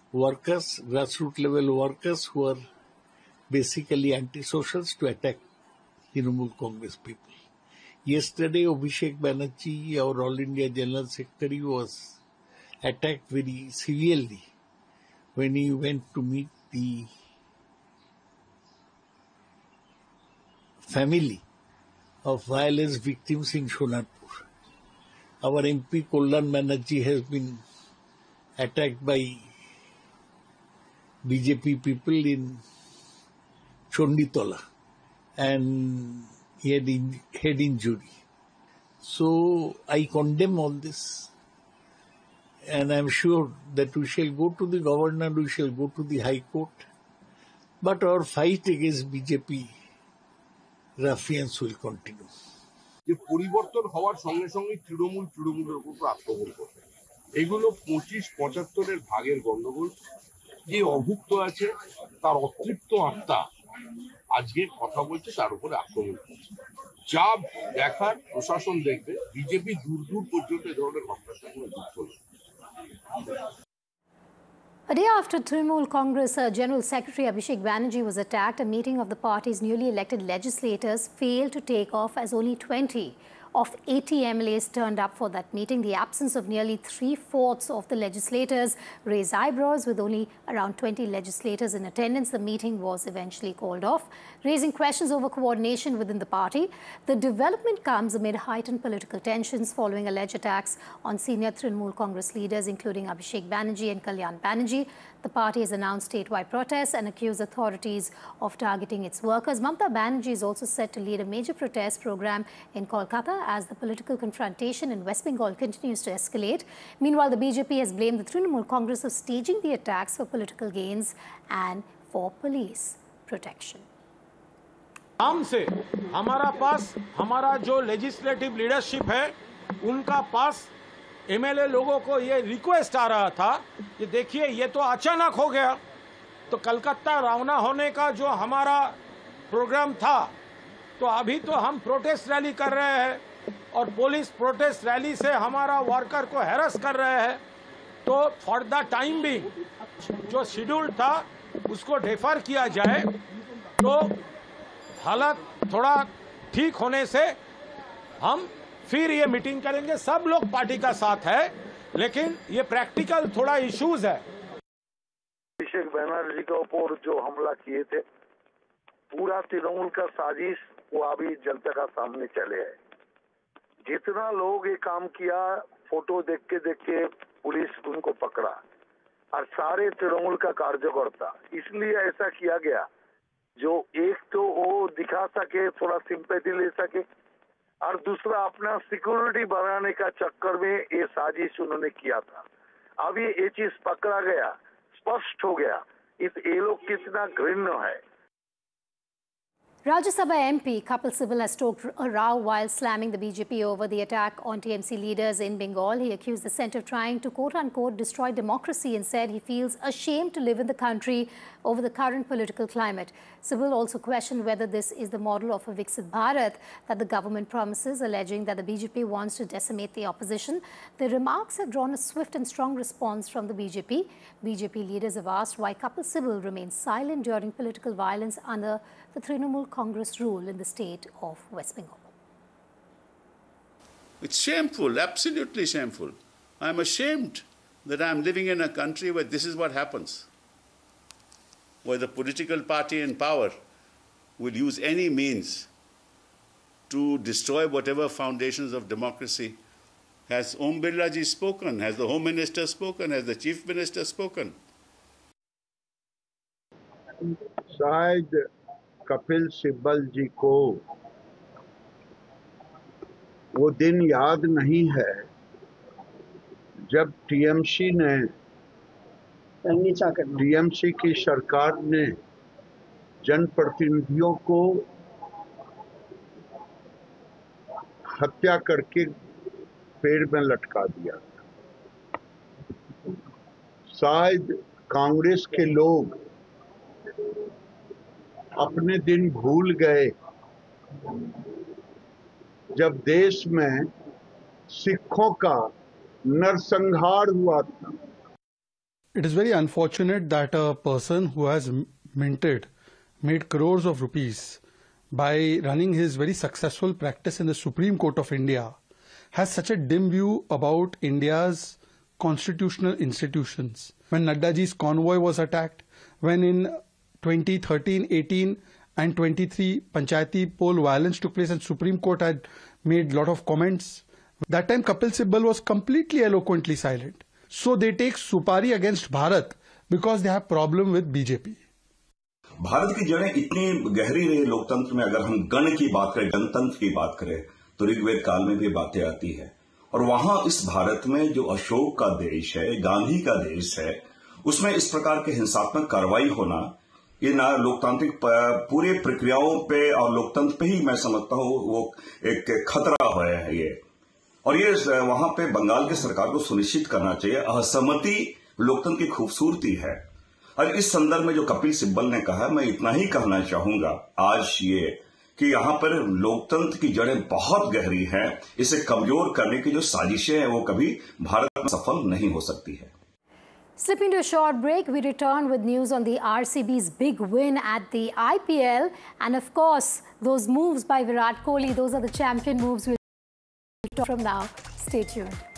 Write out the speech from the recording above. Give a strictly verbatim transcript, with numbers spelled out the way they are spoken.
workers, grassroots level workers who are basically anti-socials to attack Trinamool Congress people. Yesterday, Abhishek Banerjee, our All India General Secretary, was attacked very severely when he went to meet the family of violence victims in Sonarpur. Our M P Kalyan Banerjee has been attacked by B J P people in Chonditola and he had in, head injury. So I condemn all this, and I'm sure that we shall go to the governor, we shall go to the High Court, but our fight against B J P ruffians will continue. যে পরিবর্তন হওয়ার সঙ্গে সঙ্গে তৃণমূল তৃণমূলের উপর আক্রমণ করবে, এগুলো পঁচিশ পঁচাত্তরের ভাগের গন্ডগোল। যে অভুক্ত আছে তার অতৃপ্ত আত্মা আজকে কথা বলছে, তার উপরে আক্রমণ করছে। যা দেখার প্রশাসন দেখবে, বিজেপি দূর দূর পর্যন্ত এ ধরনের ঘটনার সঙ্গে যুক্ত হবে। A day after Trinamool Congress uh, General Secretary Abhishek Banerjee was attacked, a meeting of the party's newly elected legislators failed to take off as only twenty of eighty M L As turned up for that meeting. The absence of nearly three-fourths of the legislators raised eyebrows. With only around twenty legislators in attendance, the meeting was eventually called off, raising questions over coordination within the party. The development comes amid heightened political tensions following alleged attacks on senior Trinamool Congress leaders, including Abhishek Banerjee and Kalyan Banerjee. The party has announced statewide protests and accused authorities of targeting its workers. Mamata Banerjee is also set to lead a major protest program in Kolkata as the political confrontation in West Bengal continues to escalate. Meanwhile, the B J P has blamed the Trinamool Congress for staging the attacks for political gains and for police protection. आराम से हमारा पास हमारा जो legislative leadership है, उनका पास MLA लोगों को ये रिक्वेस्ट आ रहा था कि देखिए ये तो अचानक हो गया, तो कलकत्ता रवाना होने का जो हमारा प्रोग्राम था, तो अभी तो हम प्रोटेस्ट रैली कर रहे हैं और पुलिस प्रोटेस्ट रैली से हमारा वर्कर को हैरेस कर रहे हैं। तो फॉर द टाइम भी जो शेड्यूल था उसको डेफर किया जाए, तो हालत थोड़ा ठीक होने से हम फिर ये मीटिंग करेंगे। सब लोग पार्टी का साथ है, लेकिन ये प्रैक्टिकल थोड़ा इश्यूज है। अभिषेक बनर्जी के ऊपर जो हमला किए थे, पूरा तृणमूल का साजिश वो अभी जनता का सामने चले है। जितना लोग ये काम किया, फोटो देख के देख के पुलिस उनको पकड़ा, और सारे तृणमूल का कार्यकर्ता, इसलिए ऐसा किया गया जो एक तो वो दिखा सके, थोड़ा सिंपैथी ले सके, और दूसरा अपना सिक्योरिटी बढ़ाने का चक्कर में ये साजिश उन्होंने किया था। अभी ये चीज पकड़ा गया, स्पष्ट हो गया इस ये लोग कितना घृण्य है। Rajya Sabha M P Kapil Sibal has stoked a row while slamming the B J P over the attack on T M C leaders in Bengal. He accused the centre of trying to quote-unquote destroy democracy and said he feels ashamed to live in the country over the current political climate. Sibal also questioned whether this is the model of a Viksit Bharat that the government promises, alleging that the B J P wants to decimate the opposition. The remarks have drawn a swift and strong response from the B J P. B J P leaders have asked why Kapil Sibal remains silent during political violence under the Trinamool Congress rule in the state of West Bengal. It's shameful, absolutely shameful. I'm ashamed that I'm living in a country where this is what happens, where the political party in power will use any means to destroy whatever foundations of democracy. Has Om Birla ji spoken? Has the Home Minister spoken? Has the Chief Minister spoken? शायद कपिल सिब्बल जी को वो दिन याद नहीं है जब TMC ने TMC की सरकार ने जनप्रतिनिधियों को हत्या करके पेड़ में लटका दिया। शायद कांग्रेस के लोग अपने दिन भूल गए जब देश में सिखों का नरसंहार हुआ था। It is very unfortunate that a person who has minted, made crores of rupees by running his very successful practice in the Supreme Court of India has such a dim view about India's constitutional institutions. When Nadda ji's convoy was attacked, when in twenty thirteen, eighteen and twenty-three Panchayati poll violence took place and Supreme Court had made a lot of comments, that time Kapil Sibal was completely eloquently silent. So they take Supari against Bharat because they have problem with B J P. Bharat की जड़ें इतनी गहरी रही लोकतंत्र में, अगर हम गण की बात करें, गणतंत्र की बात करें, तो ऋग्वेद काल में भी बातें आती है। और वहां इस भारत में जो अशोक का देश है, गांधी का देश है, उसमें इस प्रकार के हिंसात्मक कार्रवाई होना, ये ना लोकतांत्रिक पूरे प्रक्रियाओं पे और लोकतंत्र पे ही मैं समझता हूँ वो एक खतरा है ये। और ये वहां पे बंगाल की सरकार को सुनिश्चित करना चाहिए। असहमति लोकतंत्र की खूबसूरती है। और इस संदर्भ में जो कपिल सिब्बल ने कहा, मैं इतना ही कहना चाहूंगा आज ये कि यहाँ पर लोकतंत्र की जड़ें बहुत गहरी हैं। इसे कमजोर करने की जो साजिशें हैं वो कभी भारत में सफल नहीं हो सकती है। Slipping to a short break, we return with news on the R C B's big win at the I P L and of course those moves by Virat Kohli. Those are the champion moves we'll talk from now. Stay tuned.